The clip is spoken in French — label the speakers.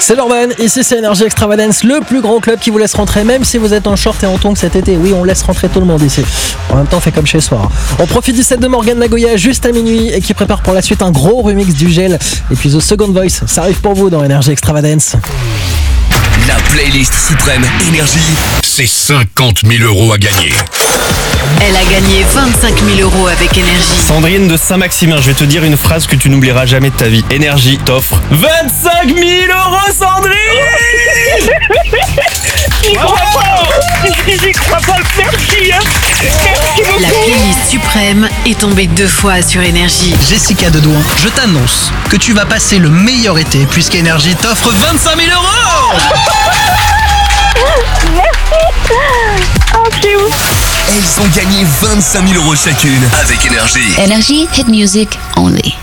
Speaker 1: C'est Norman, ici c'est Energy Extravagance, le plus grand club qui vous laisse rentrer même si vous êtes en short et en tongs cet été. Oui, on laisse rentrer tout le monde ici. En même temps, on fait comme chez soi. On profite du set de Morgan Nagoya juste à minuit et qui prépare pour la suite un gros remix du Gel. Et puis The Second Voice, ça arrive pour vous dans Energy Extravagance.
Speaker 2: La playlist suprême Énergie,
Speaker 3: c'est 50 000 € à gagner.
Speaker 4: Elle a gagné 25 000 € avec Énergie.
Speaker 5: Sandrine de Saint-Maximin, je vais te dire une phrase que tu n'oublieras jamais de ta vie. Énergie t'offre 25 000 €, Sandrine.
Speaker 6: J'y crois pas, merci, hein. Merci beaucoup.
Speaker 4: La playlist suprême est tombée 2 fois sur Énergie.
Speaker 7: Jessica Dedouin, je t'annonce que tu vas passer le meilleur été puisqu'Énergie t'offre 25 000 €.
Speaker 6: Merci. Oh, c'est ouf.
Speaker 2: elles ont gagné 25 000 € chacune avec Énergie.
Speaker 8: Energy hit music only.